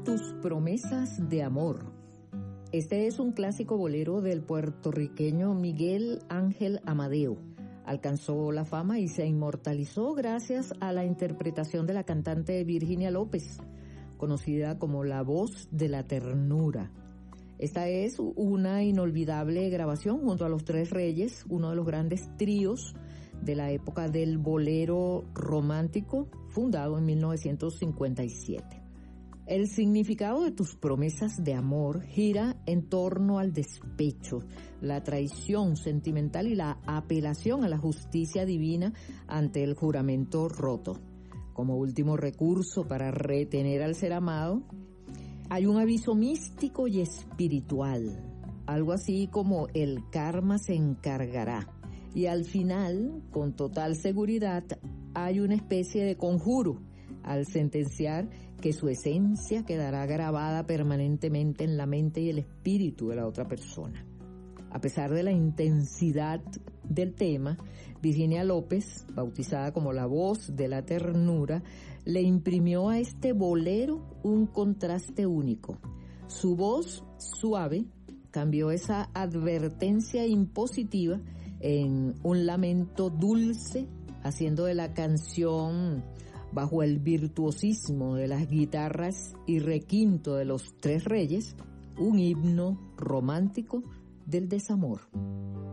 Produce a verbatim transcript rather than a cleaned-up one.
Tus promesas de amor. Este es un clásico bolero del puertorriqueño Miguel Ángel Amadeo. Alcanzó la fama y se inmortalizó gracias a la interpretación de la cantante Virginia López, conocida como la voz de la ternura. Esta es una inolvidable grabación junto a Los Tres Reyes, uno de los grandes tríos de la época del bolero romántico, fundado en mil novecientos cincuenta y siete. El significado de tus promesas de amor gira en torno al despecho, la traición sentimental y la apelación a la justicia divina ante el juramento roto. Como último recurso para retener al ser amado, hay un aviso místico y espiritual, algo así como el karma se encargará. Y al final, con total seguridad, hay una especie de conjuro al sentenciar que su esencia quedará grabada permanentemente en la mente y el espíritu de la otra persona. A pesar de la intensidad del tema, Virginia López, bautizada como la voz de la ternura, le imprimió a este bolero un contraste único. Su voz suave cambió esa advertencia impositiva en un lamento dulce, haciendo de la canción, bajo el virtuosismo de las guitarras y requinto de los Tres Reyes, un himno romántico del desamor.